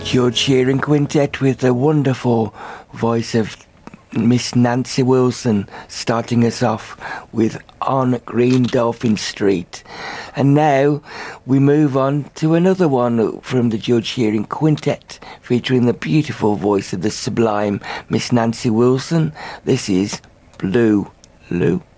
George Shearing Quintet with the wonderful voice of Miss Nancy Wilson starting us off with On Green Dolphin Street. And now we move on to another one from the George Shearing Quintet featuring the beautiful voice of the sublime Miss Nancy Wilson. This is Blue Lou.